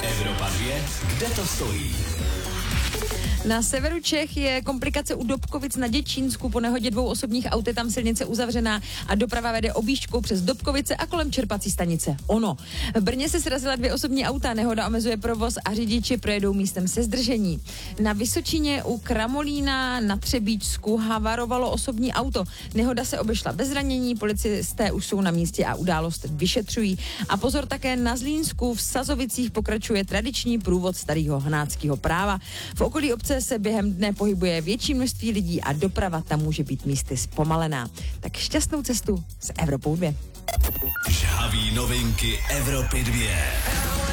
Evropa 2, kde to stojí? Na severu Čech je komplikace u Dobkovic na Děčínsku. Po nehodě 2 osobních aut je tam silnice uzavřená a doprava vede objížďkou přes Dobkovice a kolem čerpací stanice Ono. V Brně se srazila 2 osobní auta, nehoda omezuje provoz a řidiči projedou místem se zdržení. Na Vysočině u Kramolína na Třebíčsku havarovalo osobní auto. Nehoda se obešla bez zranění, policisté už jsou na místě a událost vyšetřují. A pozor, také na Zlínsku v Sazovicích pokračuje tradiční průvod starého hanáckého práva. V okolí obce se během dne pohybuje větší množství lidí a doprava tam může být místy zpomalená. Tak šťastnou cestu s Evropou 2. Žhaví novinky Evropy 2.